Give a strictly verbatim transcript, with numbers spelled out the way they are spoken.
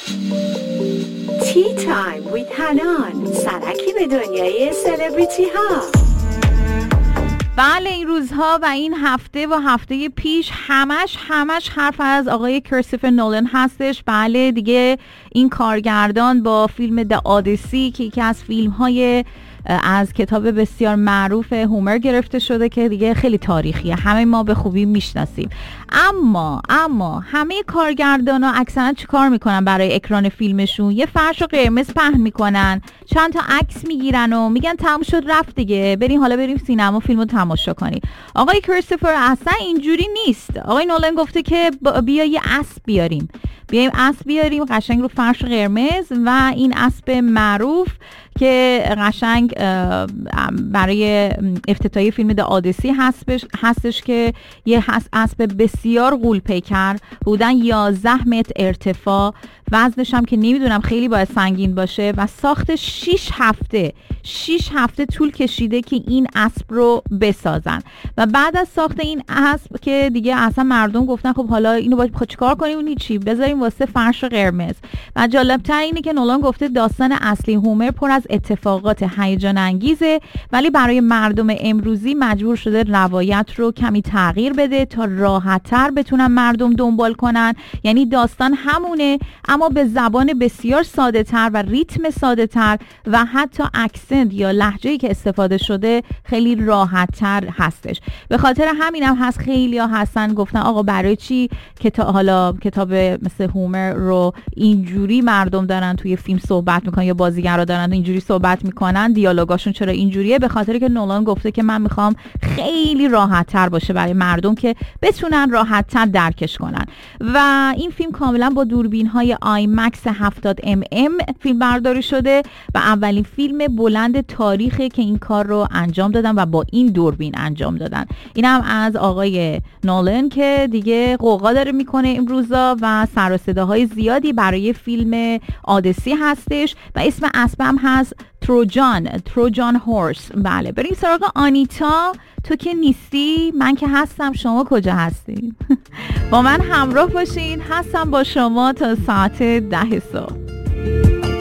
تی تایم with حنان، سرکی به دنیای سلبریتی ها. بله این روزها و این هفته و هفته پیش همش همش حرف از آقای کریستوفر نولان هستش. بله دیگه این کارگردان با فیلم د آدیسی که یکی از فیلم های از کتاب بسیار معروف هومر گرفته شده که دیگه خیلی تاریخیه، همه ما به خوبی میشناسیم. اما اما همه کارگردان ها اکثرا چی کار میکنن برای اکران فیلمشون؟ یه فرش قرمز پهن میکنن، چند تا عکس میگیرن و میگن تموم شد رفت دیگه، بریم حالا بریم سینما فیلمو تماشا کنی. آقای کریستوفر اصلا اینجوری نیست. آقای نولان گفته که بیا یه اسب بیاریم، بیایم اسب بیاریم قشنگ رو فرش قرمز و این اسب معروف که قشنگ برای افتتاحیه فیلم د آدیسی هستش, هستش که یه اسب بسیار غول پیکر، حدوداً یازده متر ارتفاع، وزنش هم که نمیدونم خیلی باید سنگین باشه و ساخت شش هفته شش هفته طول کشیده که این اسب رو بسازن. و بعد از ساخت این اسب که دیگه اصلا مردم گفتن خب حالا اینو باید چیکار کنیم؟ اون چی بذاریم واسه فرش قرمز. و جالب‌تر اینه که نولان گفته داستان اصلی هومر پر از اتفاقات هیجان انگیزه، ولی برای مردم امروزی مجبور شده روایت رو کمی تغییر بده تا راحت‌تر بتونن مردم دنبال کنن. یعنی داستان همونه اما به زبان بسیار ساده تر و ریتم ساده تر و حتی اکسنت یا لهجه‌ای که استفاده شده خیلی راحت تر هستش. به خاطر همینم هم هست خیلی ها هستن گفتن آقا برای چی کتاب حالا کتاب مثل هومر رو اینجوری مردم دارن توی فیلم صحبت میکنن یا بازیگرا دارن اینجوری صحبت میکنن، دیالوگاشون چرا اینجوریه؟ به خاطر که نولان گفته که من میخوام خیلی راحت تر باشه برای مردم که بتونن راحت تر درکش کنن. و این فیلم کاملا با دوربین های آی مکس هفتاد ام ام فیلم برداری شده و اولین فیلم بلند تاریخی که این کار رو انجام دادن و با این دوربین انجام دادن. این هم از آقای نولان که دیگه قوقا داره میکنه امروزا و سر و صداهای زیادی برای فیلم آدیسی هستش و اسم اسبم هست تروجان تروجان هورس. بله بریم سراغ آنیتا. تو که نیستی من که هستم، شما کجا هستی؟ با من همراه باشین، هستم با شما تا ساعت ده صبح.